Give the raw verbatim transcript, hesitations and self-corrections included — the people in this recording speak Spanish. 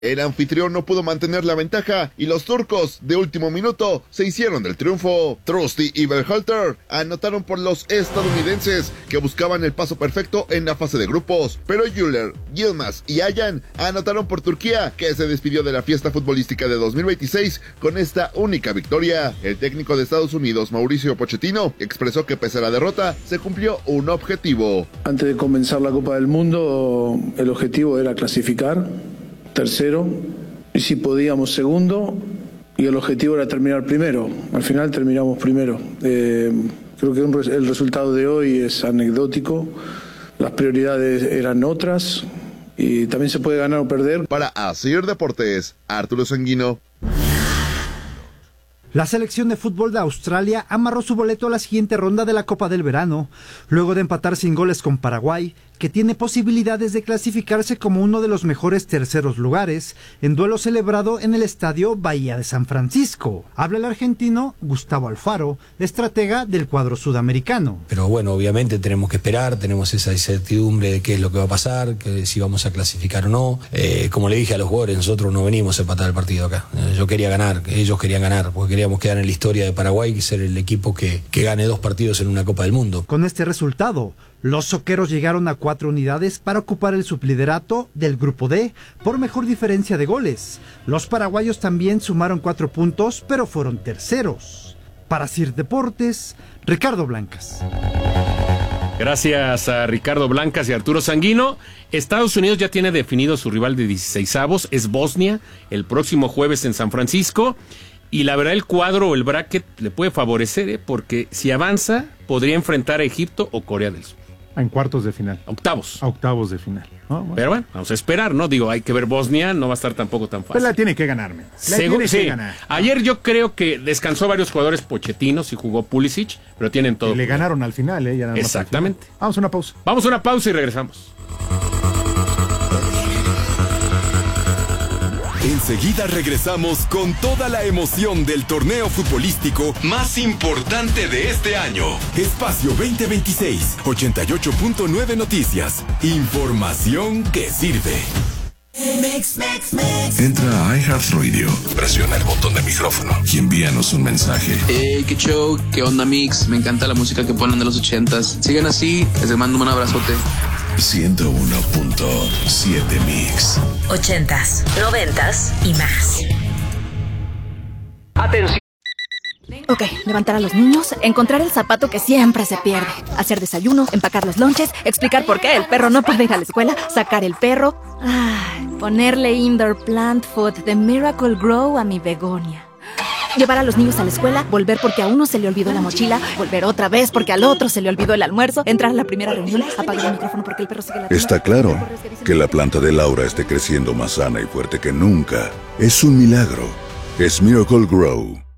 El anfitrión no pudo mantener la ventaja y los turcos, de último minuto, se hicieron del triunfo. Trusty y Berhalter anotaron por los estadounidenses, que buscaban el paso perfecto en la fase de grupos. Pero Güler, Yilmaz y Ayan anotaron por Turquía, que se despidió de la fiesta futbolística de dos mil veintiséis con esta única victoria. El técnico de Estados Unidos, Mauricio Pochettino, expresó que pese a la derrota, se cumplió un objetivo. Antes de comenzar la Copa del Mundo, el objetivo era clasificar. Tercero, y si podíamos segundo, y el objetivo era terminar primero. Al final terminamos primero. Eh, creo que un res- el resultado de hoy es anecdótico, las prioridades eran otras, y también se puede ganar o perder. Para Asir Deportes, Arturo Sanguino. La selección de fútbol de Australia amarró su boleto a la siguiente ronda de la Copa del Verano, luego de empatar sin goles con Paraguay, que tiene posibilidades de clasificarse como uno de los mejores terceros lugares, en duelo celebrado en el estadio Bahía de San Francisco. Habla el argentino Gustavo Alfaro, estratega del cuadro sudamericano. Pero bueno, obviamente tenemos que esperar, tenemos esa incertidumbre de qué es lo que va a pasar, que si vamos a clasificar o no. Eh, como le dije a los jugadores, nosotros no venimos a empatar el partido acá. Eh, yo quería ganar, ellos querían ganar, porque queríamos quedar en la historia de Paraguay y ser el equipo que, que gane dos partidos en una Copa del Mundo. Con este resultado, los soqueros llegaron a cuatro unidades para ocupar el subliderato del Grupo D por mejor diferencia de goles. Los paraguayos también sumaron cuatro puntos, pero fueron terceros. Para Sir Deportes, Ricardo Blancas. Gracias a Ricardo Blancas y Arturo Sanguino. Estados Unidos ya tiene definido su rival de dieciseisavos, es Bosnia, el próximo jueves en San Francisco. Y la verdad, el cuadro o el bracket le puede favorecer, ¿eh? Porque si avanza, podría enfrentar a Egipto o Corea del Sur. En cuartos de final. Octavos. A octavos de final. ¿No? Bueno. Pero bueno, vamos a esperar, ¿no? Digo, hay que ver Bosnia, no va a estar tampoco tan fácil. Pues la tiene que ganarme. La Según, tiene sí. que ganar. Ayer yo creo que descansó varios jugadores pochetinos y jugó Pulisic, pero tienen todo. Y le ganaron al final, ¿eh? Ya nada más Exactamente. al final. Vamos a una pausa. Vamos a una pausa y regresamos. Enseguida regresamos con toda la emoción del torneo futbolístico más importante de este año. Espacio veinte veintiséis, ochenta y ocho punto nueve Noticias. Información que sirve. Mix, mix, mix. Entra a iHeartRadio, presiona el botón de micrófono y envíanos un mensaje. Hey, qué show, qué onda Mix, me encanta la música que ponen de los ochentas. Sigan así, les mando un abrazote. ciento uno punto siete Mix. Ochentas, noventas y más. Atención. Ok, levantar a los niños, encontrar el zapato que siempre se pierde, hacer desayuno, empacar los lonches, explicar por qué el perro no puede ir a la escuela, sacar el perro, ay, ponerle indoor plant food de Miracle Grow a mi begonia. Llevar a los niños a la escuela, volver porque a uno se le olvidó la mochila, volver otra vez porque al otro se le olvidó el almuerzo, entrar a la primera reunión, apagar el micrófono porque el perro sigue ladrando. Está claro que la planta de Laura esté creciendo más sana y fuerte que nunca. Es un milagro. Es Miracle Grow.